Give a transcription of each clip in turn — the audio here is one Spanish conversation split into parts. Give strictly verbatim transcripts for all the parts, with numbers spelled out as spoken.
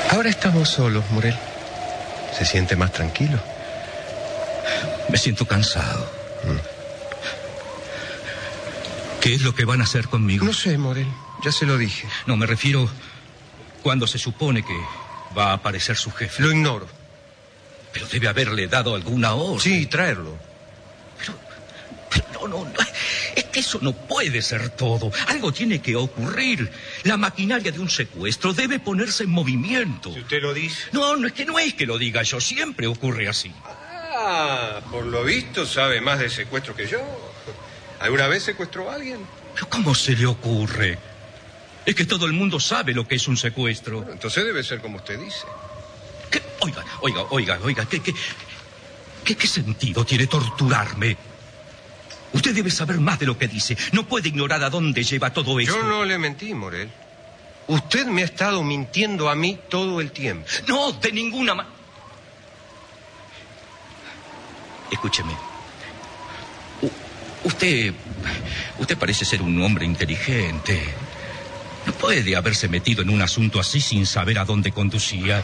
Ahora estamos solos, Morel. ¿Se siente más tranquilo? Me siento cansado. Mm. ¿Qué es lo que van a hacer conmigo? No sé, Morel. Ya se lo dije. No, me refiero cuando se supone que va a aparecer su jefe. Lo ignoro. Pero debe haberle dado alguna orden. Sí, traerlo. Pero, pero no, no, no. Es que eso no puede ser todo. Algo tiene que ocurrir. La maquinaria de un secuestro debe ponerse en movimiento. Si usted lo dice. No, no es que no es que lo diga yo. Siempre ocurre así. Ah, por lo visto sabe más de secuestro que yo. ¿Alguna vez secuestró a alguien? ¿Pero cómo se le ocurre? Es que todo el mundo sabe lo que es un secuestro. Bueno, entonces debe ser como usted dice. ¿Qué? Oiga, oiga, oiga, oiga, ¿qué, qué, qué, qué sentido tiene torturarme? Usted debe saber más de lo que dice. No puede ignorar a dónde lleva todo esto. Yo no le mentí, Morel. Usted me ha estado mintiendo a mí todo el tiempo. No, de ninguna manera. Escúcheme. U- usted... Usted parece ser un hombre inteligente. No puede haberse metido en un asunto así sin saber a dónde conducía.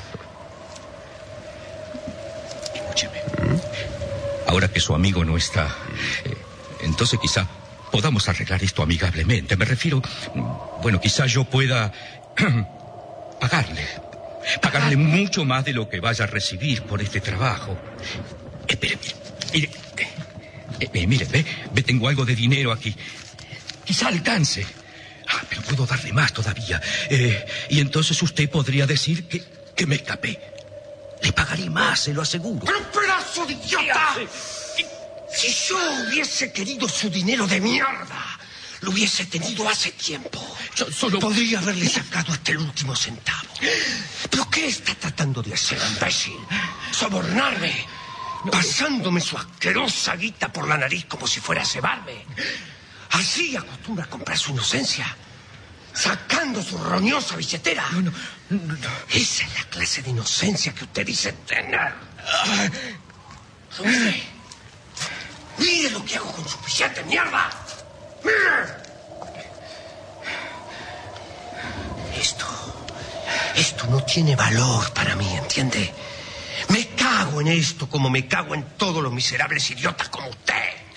Escúcheme. Ahora que su amigo no está... Eh, entonces quizá podamos arreglar esto amigablemente. Me refiero... Bueno, quizá yo pueda... pagarle. Pagarle mucho más de lo que vaya a recibir por este trabajo. Espere, mire, mire, eh, eh, mire, ve, ve, tengo algo de dinero aquí. Quizá alcance. Ah, pero puedo darle más todavía. Eh, y entonces usted podría decir que, que me escapé. Le pagaré más, se lo aseguro. ¡Pero pedazo de idiota! Si yo hubiese querido su dinero de mierda, lo hubiese tenido hace tiempo. Yo solo... Podría haberle sacado hasta el último centavo. ¿Pero qué está tratando de hacer, imbécil? ¿Sobornarme? No. ¿Pasándome su asquerosa guita por la nariz como si fuera a cebarme? Así acostumbra a comprar su inocencia, sacando su roñosa billetera. No, no, no, no. Esa es la clase de inocencia que usted dice tener. Mire, mire lo que hago con su billete, mierda. Mire. Esto, esto no tiene valor para mí, ¿entiende? Me cago en esto como me cago en todos los miserables idiotas como usted.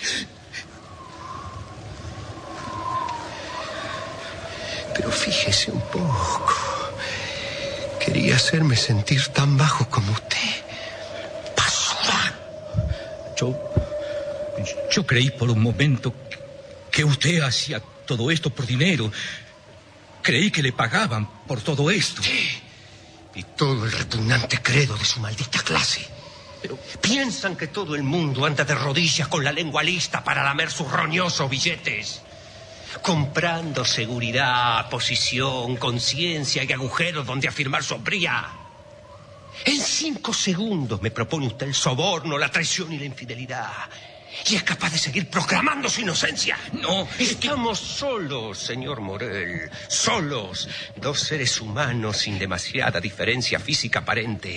Pero fíjese un poco. Quería hacerme sentir tan bajo como usted. ¡Basura! Yo... Yo creí por un momento que usted hacía todo esto por dinero. Creí que le pagaban por todo esto. Sí. Y todo el repugnante credo de su maldita clase. Pero piensan que todo el mundo anda de rodillas con la lengua lista para lamer sus roñosos billetes. Comprando seguridad, posición, conciencia y agujeros donde afirmar su hombría. En cinco segundos me propone usted el soborno, la traición y la infidelidad. Y es capaz de seguir proclamando su inocencia. No, estamos solos, señor Morel. Solos. Dos seres humanos sin demasiada diferencia física aparente.